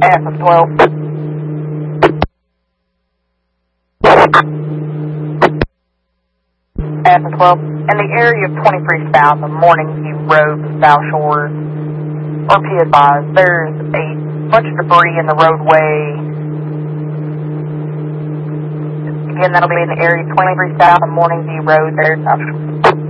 Alpha 12. Alpha 12. In the area of 23 South of Morning View Road, South Shore, or be advised, there's a bunch of debris in the roadway. Again, that'll be in the area 23 South of Morning View Road, there, South Shore.